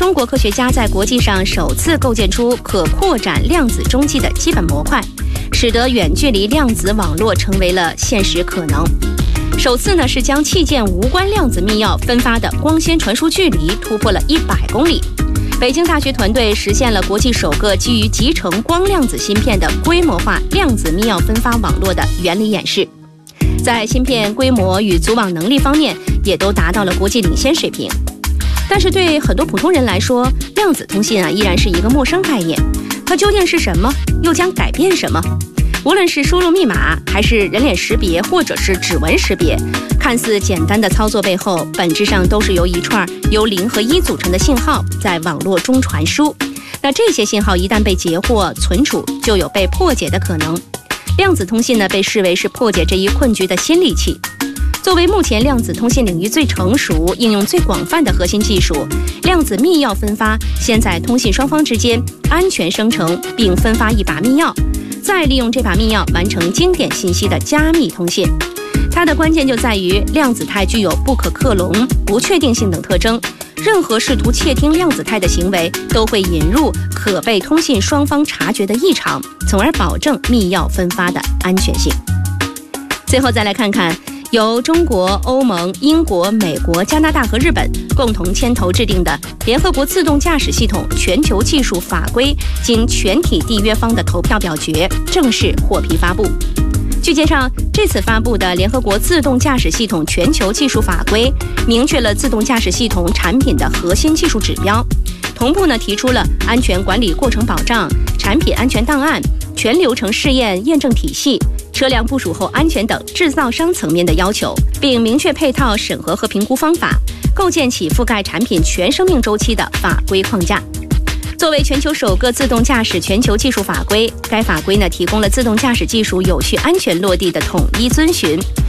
中国科学家在国际上首次构建出可扩展量子中继的基本模块，使得远距离量子网络成为了现实可能。首次呢是将器件无关量子密钥分发的光纤传输距离突破了100公里。北京大学团队实现了国际首个基于集成光量子芯片的规模化量子密钥分发网络的原理演示，在芯片规模与组网能力方面也都达到了国际领先水平。但是对很多普通人来说，量子通信依然是一个陌生概念，它究竟是什么，又将改变什么？无论是输入密码，还是人脸识别，或者是指纹识别，看似简单的操作背后，本质上都是由一串由0和1组成的信号在网络中传输。那这些信号一旦被截获存储，就有被破解的可能。量子通信呢，被视为是破解这一困局的新利器。作为目前量子通信领域最成熟、应用最广泛的核心技术，量子密钥分发先在通信双方之间安全生成并分发一把密钥，再利用这把密钥完成经典信息的加密通信。它的关键就在于量子态具有不可克隆、不确定性等特征，任何试图窃听量子态的行为都会引入可被通信双方察觉的异常，从而保证密钥分发的安全性。最后再来看看由中国、欧盟、英国、美国、加拿大和日本共同牵头制定的联合国自动驾驶系统全球技术法规经全体缔约方的投票表决正式获批发布。据介绍，这次发布的联合国自动驾驶系统全球技术法规明确了自动驾驶系统产品的核心技术指标，同步提出了安全管理过程保障、产品安全档案、全流程试验验证体系、车辆部署后安全等制造商层面的要求，并明确配套审核和评估方法，构建起覆盖产品全生命周期的法规框架。作为全球首个自动驾驶全球技术法规，该法规提供了自动驾驶技术有序安全落地的统一遵循，